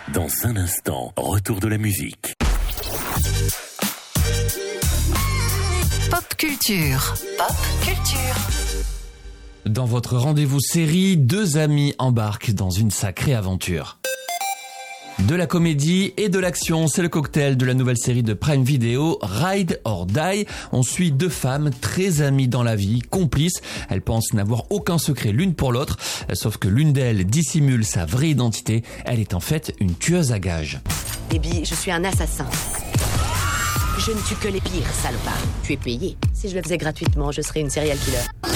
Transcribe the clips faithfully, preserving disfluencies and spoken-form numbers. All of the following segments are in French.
Dans un instant, retour de la musique. Pop culture. Pop culture. Dans votre rendez-vous série, deux amis embarquent dans une sacrée aventure. De la comédie et de l'action, c'est le cocktail de la nouvelle série de Prime Video, Ride or Die. On suit deux femmes très amies dans la vie, complices. Elles pensent n'avoir aucun secret l'une pour l'autre, sauf que l'une d'elles dissimule sa vraie identité. Elle est en fait une tueuse à gages. Abby, je suis un assassin. Je ne tue que les pires, salopard. Tu es payé. Si je le faisais gratuitement, je serais une serial killer.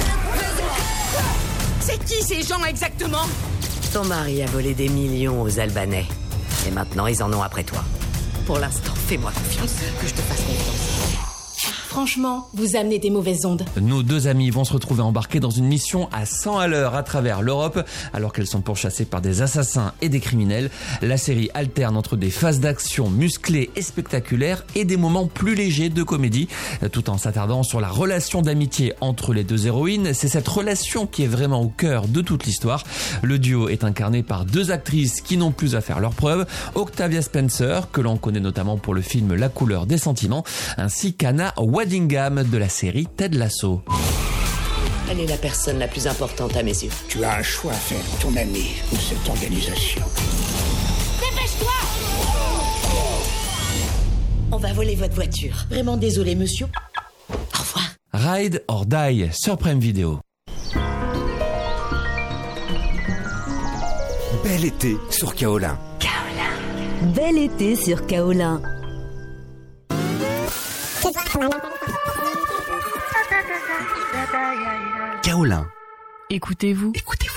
C'est qui ces gens exactement ? Ton mari a volé des millions aux Albanais. Et maintenant, ils en ont après toi. Pour l'instant, fais-moi confiance, que je te fasse confiance. Franchement, vous amenez des mauvaises ondes. Nos deux amies vont se retrouver embarquées dans une mission à cent à l'heure à travers l'Europe, alors qu'elles sont pourchassées par des assassins et des criminels. La série alterne entre des phases d'action musclées et spectaculaires et des moments plus légers de comédie, tout en s'attardant sur la relation d'amitié entre les deux héroïnes. C'est cette relation qui est vraiment au cœur de toute l'histoire. Le duo est incarné par deux actrices qui n'ont plus à faire leurs preuves, Octavia Spencer, que l'on connaît notamment pour le film La couleur des sentiments, ainsi qu'Anna Waddingham de la série Ted Lasso. Elle est la personne la plus importante à mes yeux. Tu as un choix à faire, ton ami ou cette organisation. Dépêche-toi! On va voler votre voiture. Vraiment désolé, monsieur. Au revoir. Ride or Die sur Prime Video. Bel été sur Kaolin. Kaolin. Bel été sur Kaolin. Kaolin. Écoutez-vous. Écoutez-vous.